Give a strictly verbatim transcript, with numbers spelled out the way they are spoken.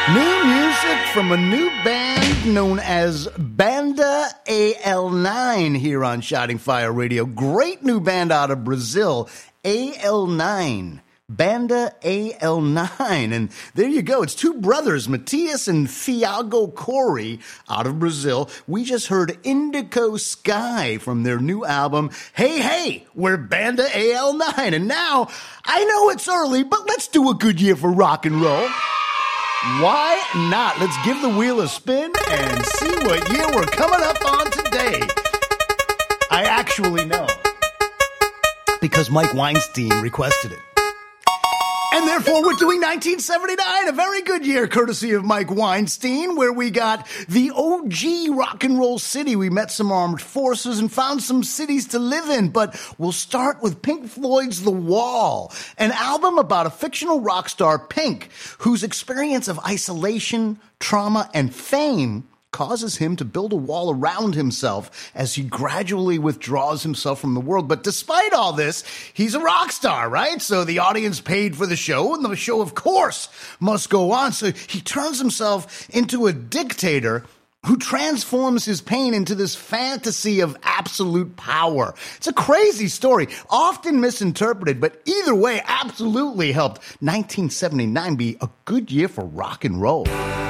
New music from a new band known as Banda A L nine here on Shouting Fire Radio. Great new band out of Brazil, A L nine. Banda A L nine. And there you go. It's two brothers, Matias and Thiago Corey, out of Brazil. We just heard Indigo Sky from their new album, Hey Hey, we're Banda A L nine. And now, I know it's early, but let's do a good year for rock and roll. Why not? Let's give the wheel a spin and see what year we're coming up on today. I actually know, because Mike Weinstein requested it. And therefore, we're doing nineteen seventy-nine, a very good year, courtesy of Mike Weinstein, where we got the O G rock and roll city. We met some armed forces and found some cities to live in. But we'll start with Pink Floyd's The Wall, an album about a fictional rock star, Pink, whose experience of isolation, trauma, and fame causes him to build a wall around himself as he gradually withdraws himself from the world. But despite all this, he's a rock star, right? So the audience paid for the show, and the show, of course, must go on. So he turns himself into a dictator who transforms his pain into this fantasy of absolute power. It's a crazy story, often misinterpreted, but either way, absolutely helped nineteen seventy-nine be a good year for rock and roll.